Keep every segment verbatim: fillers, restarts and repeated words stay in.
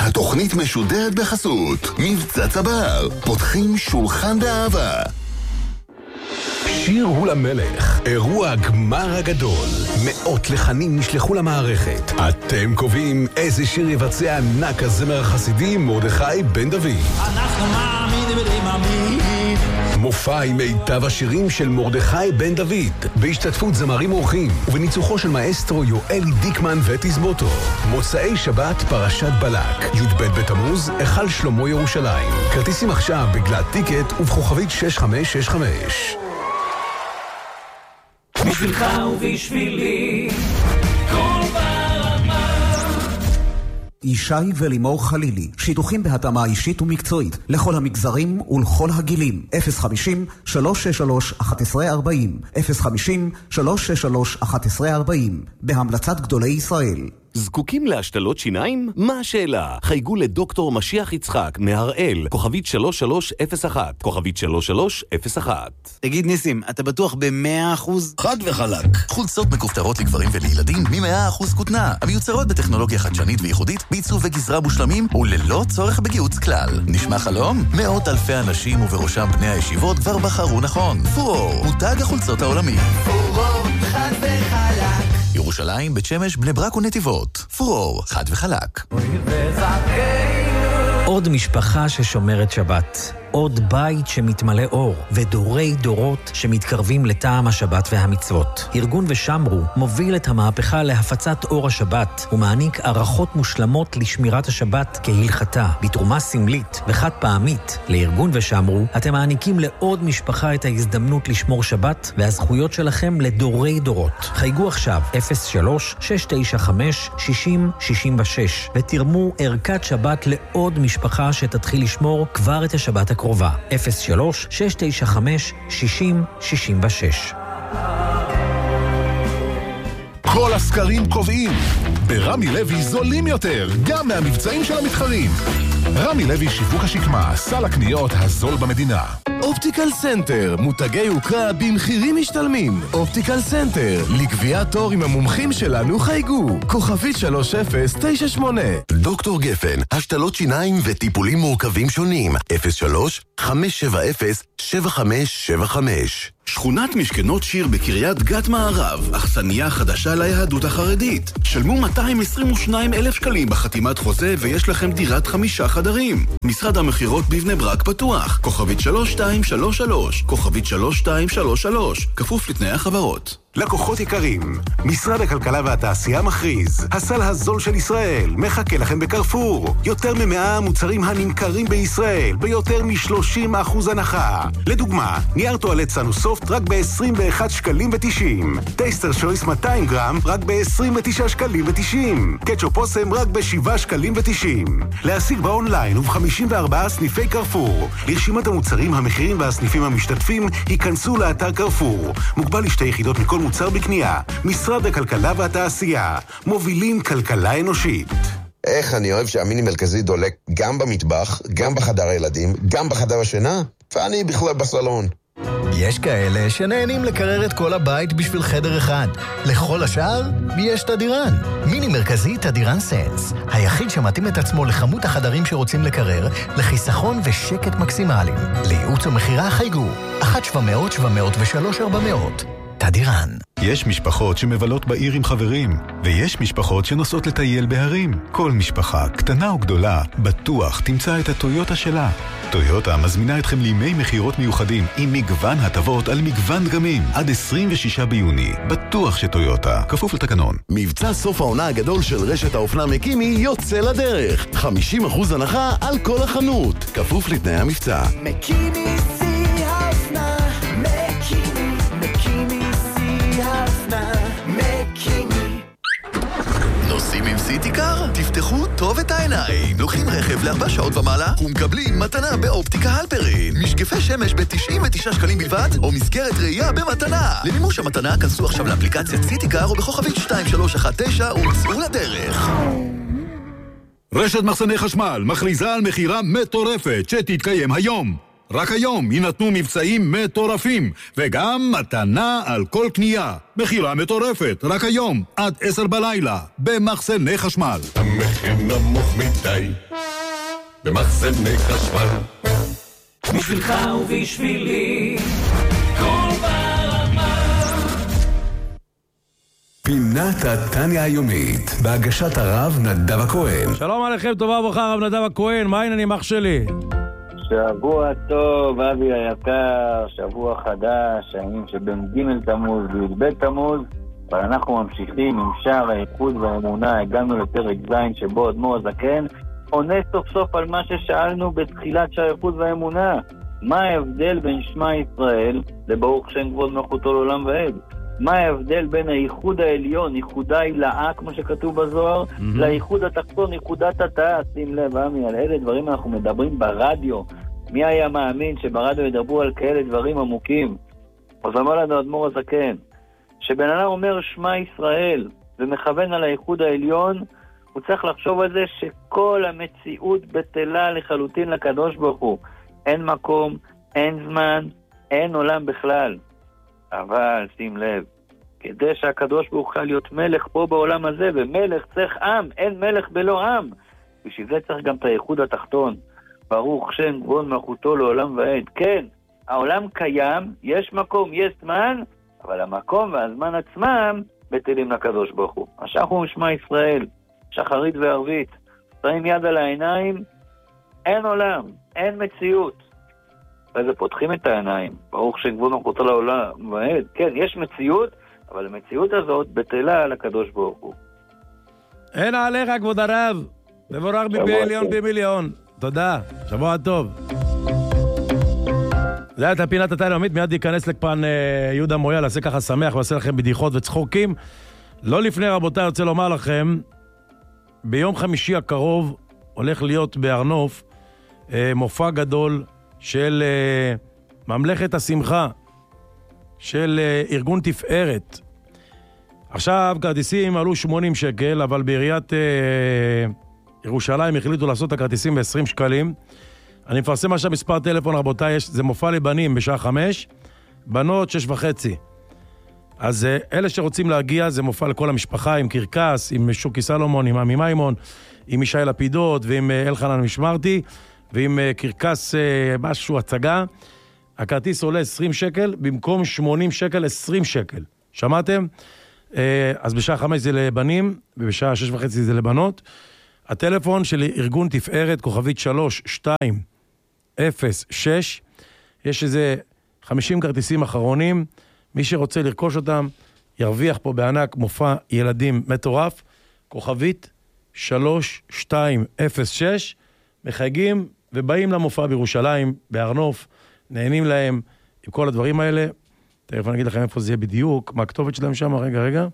התוכנית משודרת בחסות מבצע צבר, פותחים שולחן באהבה. שיר הוא למלך, אירוע הגמר הגדול. מאות לחנים נשלחו למערכת. אתם קובעים איזה שיר יבצע ענק הזמר החסידי מרדכי בן דוד. אנחנו מאמינים ולמאמין. מופע עם מיטב השירים של מרדכי בן דוד, בהשתתפות זמרים אורחים ובניצוחו של מאסטרו יואלי דיקמן ותזמורתו. מוצאי שבת פרשת בלק, י"ב בתמוז, היכל שלמה ירושלים. כרטיסים עכשיו בגלת טיקט ובכוכבית שש חמש שש חמש. בשבילך ובשבילי כל ברמה. ישי ולימור חלילי, שידוכים בהתאמה אישית ומקצועית לכל המגזרים ולכל הגילים. אפס חמישים שלוש שש שלוש אחת עשרה ארבעים אפס חמישים שלוש שש שלוש אחת עשרה ארבעים בהמלצת גדולי ישראל. זקוקים להשתלות שיניים? מה השאלה? חייגו לדוקטור משיח יצחק מהראל, כוכבית שלוש שלוש אפס אחת, כוכבית שלוש שלוש אפס אחת. תגיד ניסים, אתה בטוח ב-מאה אחוז? חד וחלק. חולצות מכופתרות לגברים ולילדים מ-מאה אחוז כותנה, המיוצרות בטכנולוגיה חדשנית וייחודית, בעיצוב וגזרה מושלמים וללא צורך בגיוץ כלל. נשמע חלום? מאות אלפי אנשים ובראשם בני הישיבות כבר בחרו נכון. פורור, מותג החולצות העולמי. פורור, חד וחלק. ירושלים, בית שמש, בני ברק ונתיבות. פורור, חד וחלק. עוד משפחה ששומרת שבת. עוד בית שמתמלא אור, ודורי דורות שמתקרבים לטעם השבת והמצוות. ארגון ושמרו מוביל את המהפכה להפצת אור השבת, ומעניק ערכות מושלמות לשמירת השבת כהלכתה, בתרומה סמלית וחד פעמית. לארגון ושמרו אתם מעניקים לעוד משפחה את ההזדמנות לשמור שבת, והזכויות שלכם לדורי דורות. חייגו עכשיו אפס שלוש שש תשע חמש שש אפס שש שש ותרמו ערכת שבת לעוד משפחה שתתחיל לשמור כבר את השבת הקרובה. קרובה, אפס שלוש שש תשע חמש שש אפס שש שש. כל הסקרים קובעים, ברמי לוי זולים יותר, גם מהמבצעים של המתחרים. רמי לוי שיווק השקמה, סל הקניות הזול במדינה. אופטיקל סנטר, מותגי יוקרה במחירים משתלמים. אופטיקל סנטר, לקביעת תור עם המומחים שלנו חייגו. כוכבית שלוש אפס תשע שמונה. דוקטור גפן, השתלות שיניים וטיפולים מורכבים שונים. אפס שלוש חמש שבע אפס שבע חמש שבע חמש. שכונת משכנות שיר בקריית גת מערב, אכסניה חדשה ליהדות החרדית. שלמו מאתיים עשרים ושניים אלף שקלים בחתימת חוזה ויש לכם דירת חמישה חדרים. משרד המחירות בבני ברק פתוח. כוכבית שלוש שתיים שלוש שלוש, כוכבית שלוש שתיים שלוש שלוש, כפוף לתנאי החברות. לקוחות יקרים, משרד הכלכלה והתעשייה מכריז, הסל הזול של ישראל מחכה לכם בקרפור. יותר ממאה מוצרים הנמכרים בישראל ביותר מ-שלושים אחוז הנחה. לדוגמה, נייר טואלט סנוסופט רק ב-עשרים ואחד שקלים ותשעים, טייסטר שויס מאתיים גרם רק ב-עשרים ותשעה שקלים ותשעים, קטשופ אוסם רק ב-שבעה שקלים ותשעים. להשיג באונליין וב-חמישים וארבעה סניפי קרפור. לרשימת המוצרים, המחירים והסניפים המשתתפים היכנסו לאתר קרפור. מוגבל לשתי יחידות מכל מוצר בקנייה. משרד הכלכלה והתעשייה, מובילים כלכלה אנושית. איך אני אוהב שהמיני מרכזי דולק גם במטבח, גם בחדר הילדים, גם בחדר השינה, ואני בכלל בסלון. יש כאלה שנהנים לקרר את כל הבית בשביל חדר אחד. לכל השאר יש תדירן. מיני מרכזי תדירן סנס, היחיד שמתאים את עצמו לכמות החדרים שרוצים לקרר, לחיסכון ושקט מקסימליים. לייעוץ ומחירה חייגו אחת שבע מאות שבע מאות ושלוש ארבע מאות. תדירן. יש משפחות שמבלות בעיר עם חברים, ויש משפחות שנוסעות לטייל בהרים. כל משפחה, קטנה או גדולה, בטוח תמצא את הטויוטה שלה. טויוטה מזמינה אתכם לימי מחירות מיוחדים עם מגוון הטבות על מגוון דגמים עד עשרים ושישה ביוני. בטוח שטויוטה, כפוף לתקנון. מבצע סוף העונה הגדול של רשת האופנה מקימי יוצא לדרך. חמישים אחוז הנחה על כל החנות, כפוף לתנאי המבצע. מקימי סי האופנה, מקימי, מקימי סי האופנה, מקימי. נוסעים עם סיטיקר? תפתחו טוב את העיניים. לוקחים רכב לארבע שעות ומעלה ומקבלים מתנה באופטיקה הלפרין. משקפי שמש ב-תשעים ותשעה שקלים בלבד, או מסגרת ראייה במתנה. למימוש המתנה כנסו עכשיו לאפליקציית סיטיקר או בכוכבית שתיים שלוש אחת תשע ולצאו לדרך. רשת מחסני חשמל מכריזה על מחירה מטורפת שתתקיים היום. רק היום יינתנו מבצעים מטורפים, וגם מתנה על כל קנייה. מחירה מטורפת, רק היום, עד עשר בלילה, במחסני חשמל. המחיר נמוך מדי. במחסני חשמל. בשבילך ובשבילי כל ברמה. פינת התניה היומית בהגשת הרב נדב הכהן. שלום עליכם, טובה וברכה, הרב נדב הכהן. מה העניינים אח שלי? שבוע טוב, אבי היקר, שבוע חדש, הימים שבין ג' תמוז וי"ב תמוז, אבל אנחנו ממשיכים עם שער האיחוד והאמונה. הגענו לפרק ז' שבו אדמו"ר הזקן עונה סוף סוף על מה ששאלנו בתחילת שער האיחוד והאמונה. מה ההבדל בין שמע ישראל לברוך שם כבוד מלכותו לעולם ועד? מה ההבדל בין הייחוד העליון, ייחודי לאה, כמו שכתוב בזוהר, mm-hmm. לייחוד התחתון, ייחודת התאה? שים לב, עמי, על אלה דברים אנחנו מדברים ברדיו. מי היה מאמין שברדיו ידברו על כאלה דברים עמוקים? אז אמר לנו אדמו"ר הזקן, שבן אדם אומר שמע ישראל ומכוון על הייחוד העליון, הוא צריך לחשוב על זה שכל המציאות בטלה לחלוטין לקדוש ברוך הוא. אין מקום, אין זמן, אין עולם בכלל. אבל שים לב, כדי שהקדוש ברוך הוא להיות מלך פה בעולם הזה, ומלך צריך עם, אין מלך בלא עם. בשביל זה צריך גם את הייחוד התחתון. ברוך שם כבוד מלכותו לעולם ועד. כן, העולם קיים, יש מקום, יש זמן, אבל המקום והזמן עצמם בטלים לקדוש ברוך הוא. השחר משמע ישראל, שחרית וערבית, שמים יד על העיניים, אין עולם, אין מציאות. ואז פותחים את העיניים, ברוך שם כבוד מלכותו לעולם ועד. כן, יש מציאות, אבל המציאות הזאת בטלה לקדוש ברוך הוא. אין עליך כבוד הרב, מבורך במיליון במיליון. תודה, שבוע טוב. זה היה את הפינת התניה היומית, מיד ייכנס לכאן יהודה מויאל, עשה ככה שמח ועשה לכם בדיחות וצחוקים. לא לפני רבותיי, רוצה לומר לכם, ביום חמישי הקרוב הולך להיות בהר נוף מופע גדול של ממלכת השמחה, של ארגון תפארת. עכשיו כרטיסים עלו שמונים שקל, אבל בעיריית ירושלים החליטו לעשות את הכרטיסים ב-עשרים שקלים. אני מפרסם עכשיו מספר טלפון, רבותיי, יש, זה מופע לבנים בשעה חמש, בנות שש וחצי. אז אלה שרוצים להגיע, זה מופע לכל המשפחה, עם קרקס, עם שוקי סלומון, עם עמי מימון, עם ישי לפידות, ועם אלחנן משמרתי, ועם קרקס משהו, הצגה. הכרטיס עולה עשרים שקל, במקום שמונים שקל, עשרים שקל. שמעתם? אז בשעה חמש זה לבנים, ובשעה שש וחצי זה לבנות. הטלפון של ארגון תפארת, כוכבית שלוש שתיים אפס שש, יש איזה חמישים כרטיסים אחרונים, מי שרוצה לרכוש אותם, ירוויח פה בענק מופע ילדים מטורף, כוכבית שלוש שתיים אפס שש, מחייגים ובאים למופע בירושלים, בהר נוף, נהנים להם עם כל הדברים האלה. תכף אני אגיד לכם איפה זה יהיה בדיוק, מה הכתובת שלהם שם, רגע, רגע.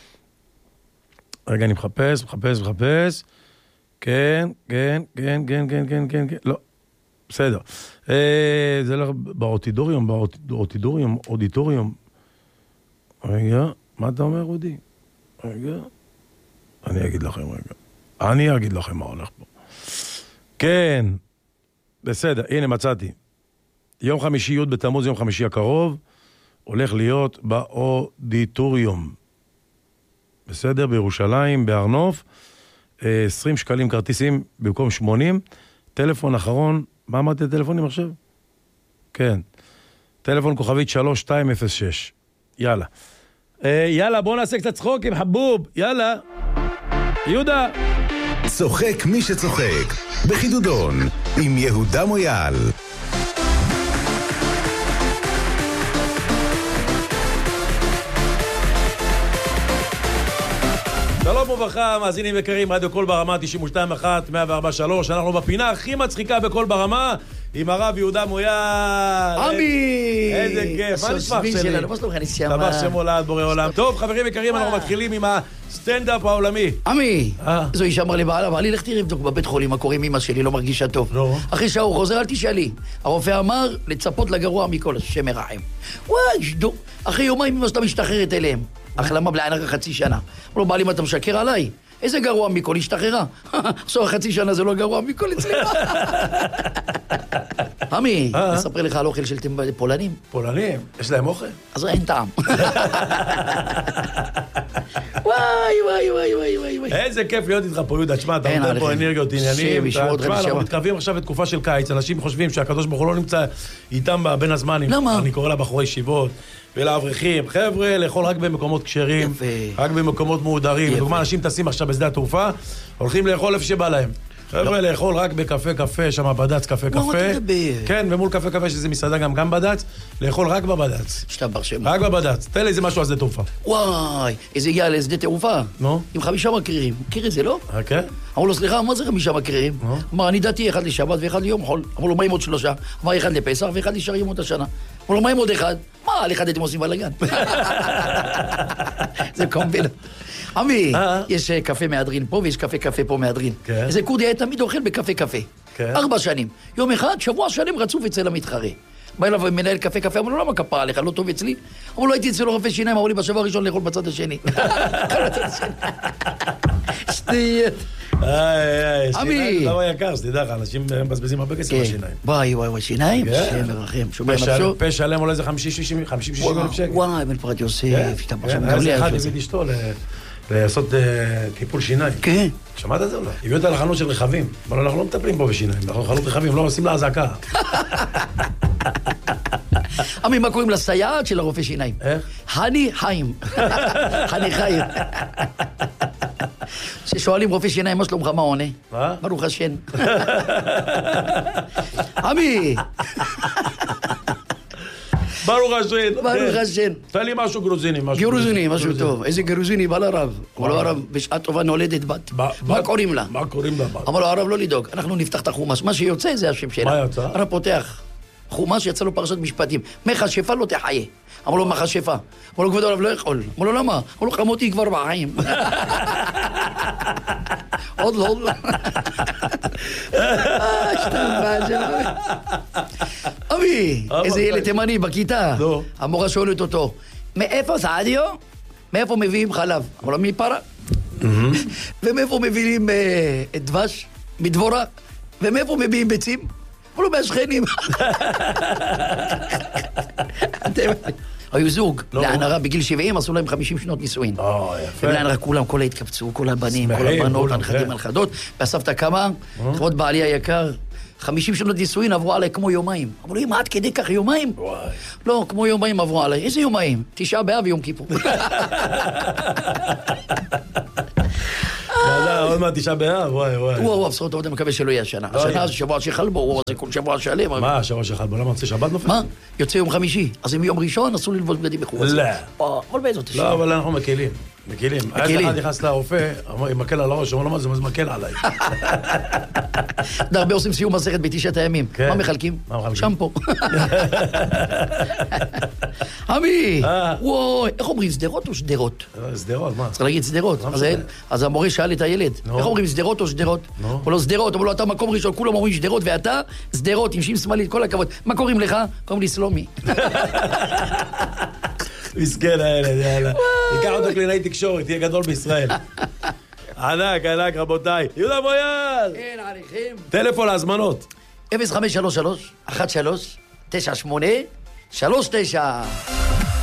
רגע, אני מחפש, מחפש, מחפש. כן, כן, כן, כן, כן, כן, כן, כן, לא, בסדר. אה, זה לא, באודיטוריום, באודיטוריום, אודיטוריום. רגע, מה אתה אומר, רודי? רגע, אני אגיד לכם, רגע. אני אגיד לכם מה הולך פה. כן, בסדר, הנה מצאתי. יום חמישי י' בתמוז, יום חמישי הקרוב, הולך להיות באודיטוריום. בסדר, בירושלים, בהר נוף. עשרים שקלים כרטיסים במקום שמונים. טלפון אחרון, מה אמרתי טלפונים עכשיו? כן. טלפון כוכבית שלוש שתיים אפס שש. יאללה. אה, יאללה, בואו נעשה קצת צחוק עם חבוב. יאללה. יהודה. צוחק מי שצוחק. בחידודון. עם יהודה מויאל. שלום וברכה, מאזינים יקרים, רדיו קול ברמה תשעים ושתיים אחת מאה וארבע שלוש. אנחנו בפינה הכי מצחיקה בקול ברמה עם הרב יהודה מויאל. עמי! איזה כיף, מה נשמח שלי? מה שלומך, נשמה? טבח שם הולד בורא עולם. טוב, חברים יקרים, אנחנו מתחילים עם הסטנדאפ העולמי. עמי, זו אישה אמר לי בעלה, אבל לי לך תראה לבדוק בבית חולים, מה קורה עם אמא שלי, לא מרגישה טוב. אחרי שעה הוא חוזר, אל תשאלי. הרופא אמר לצפות לגרוע מכל, השם מרחם. וואי, שדו, אחרי יומיים אמא שאתה משתחררת אליהם. החלמה בלענק חצי שנה. אמרו, בעלי, מה אתה משקר עליי? איזה גרוע מכל, השתחררה. עכשיו חצי שנה זה לא גרוע מכל אצלי. עמי, אספר לך על אוכל של פולנים. פולנים? יש להם אוכל? אז אין טעם. וואי, וואי, וואי, וואי, וואי, וואי. איזה כיף להיות איתך פה, יהודה. תשמע, אתה נותן פה אנרגיות, עניינים. תשמע, אנחנו מתקרבים עכשיו לתקופה של קיץ. אנשים חושבים שהקדוש ברוך הוא לא נמצא איתם בין הזמנים. למה? אני קורא לה בחורי ישיבות ולאברכים. חבר'ה, לאכול רק במקומות כשרים, רק במקומות מועדרים. לדוגמה, אנשים טסים עכשיו בשדה התעופה, הולכים לאכול איפה שבא להם. חבר'ה, לאכול רק בקפה קפה, שם בדץ קפה קפה. כן, ומול קפה קפה שזה מסעדה גם גם בדץ, לאכול רק בבדץ. שתבר שם. רק בבדץ. תן לי איזה משהו על שדה תעופה. וואי, איזה הגיע לשדה תעופה. נו? עם חמישה מקרירים. מכיר את זה, לא? כן. אמרו לו, סליחה, מה זה חמישה מקרירים? אמר, אני דתי, אחד לשבת ואחד ליום חול. אמרו לו, מה עם עוד שלושה? אמר, אחד לפסח ואחד נשאר ימות השנה. אמרו לו, מה עם עוד אחד? מה, על אחד אתם עושים בלגן? זה קומבינות. עמי, יש קפה מהדרין פה ויש קפה קפה פה מהדרין. איזה כורדי היה תמיד אוכל בקפה קפה. ארבע שנים. יום אחד, שבוע שלם רצוף אצל המתחרה. בא אליו מנהל קפה קפה, אמרו לו, למה כפה עליך, לא טוב אצלי? אמרו לו, הייתי אצלו רופא שיניים, אמרו לי בשבוע הראשון לאכול בצד השני. שטויות. עמי. זה דבר יקר, שתדע לך, אנשים מבזבזים הרבה כסף בשיניים. וואי, וואי, וואי, שיניים? שם מרחם. פה שלם עולה איזה חמישים שישים אלף שקל. וואי, בן פרט יוסף, השתמש שם. איזה אחד הביא אשתו לעשות טיפול שיניים. כן. שמעת את זה או לא? הביאו אותה לחנות של רכבים. אבל אנחנו לא מטפלים פה בשיניים, אנחנו חנות רכבים, לא עושים לה הזעקה. עמי, מה קוראים לסייעת של הרופא שיניים? איך? הני חיים. הני חיים. ששואלים רופא שיניים, מה שלומך, מה עונה? מה? ברוך השם. עמי! ברוך השם. ברוך השם. תן לי משהו גרוזיני. גרוזיני, משהו טוב. איזה גרוזיני בא לרב. אמר לו, הרב, בשעת טובה נולדת בת. מה קוראים לה? מה קוראים לה בת? אמר לו, הרב, לא לדאוג, אנחנו נפתח את החומש. מה שיוצא זה השם שלה. מה יוצא? הרב פותח. חומש יצא לו פרשת משפטים. מכשפה לא תחיה. אמר לו, מכשפה. אמר לו, כבוד הרב, לא יכול. אמר לו, למה? אמר לו, חמותי כבר בחיים. עוד לא, עוד לא. אבי, איזה ילד תימני בכיתה. המורה שואלת אותו, מאיפה סעדיו? מאיפה מביאים חלב? אמר לו, מפרה. ומאיפה מביאים דבש? מדבורה. ומאיפה מביאים ביצים? אמר לו, מהשכנים. היו זוג, לענרה בגיל שבעים, עשו להם חמישים שנות נישואין. ולענרה כולם, כל ההתקבצו, כל הבנים, כל הבנות, הנכדים, הנכדות, והסבתא קמה, כבוד בעלי היקר, חמישים שנות נישואין עברו עליי כמו יומיים. אמרו לי, מה עד כדי כך יומיים? לא, כמו יומיים עברו עליי. איזה יומיים? תשעה באב ויום כיפור. עוד מעט תשעה באב, וואי וואי. וואו, הבשורות טובות, אני מקווה שלא יהיה השנה. השנה זה שבוע שחל בו, וואו, זה כל שבוע שלם. מה השבוע שחל בו? למה יוצא שבת נופל? מה? יוצא יום חמישי. אז אם יום ראשון, אסור ללבוש בגדים מכובסים. לא. אבל באיזו תשעה. לא, אבל אנחנו מקלים. מקלים. אז אחד נכנס לרופא, עם מקל על הראש, אמר לו מה זה, מה זה מקל עליי. הרבה עושים סיום מסכת בתשעת הימים. מה מחלקים? שמפו. עמי, וואי, איך אומרים, שדרות או שדרות? שדרות, מה? צריך להגיד שדרות. אז המורה שאל את הילד, איך אומרים, שדרות או שדרות? הוא לא שדרות, אבל לא, אתה מקום ראשון, כולם אומרים שדרות, ואתה שדרות, עם שם שמאלית, כל הכבוד. מה קוראים לך? קוראים לי סלומי. מסכן הילד, יאללה. ייקח אותו קלינאי תקשורת, תהיה גדול בישראל. ענק, ענק, רבותיי. יהודה מויאל! כן, עריכים. טלפון להזמנות. אפס חמש שלוש שלוש אחת שלוש תשע שמונה שלוש תשע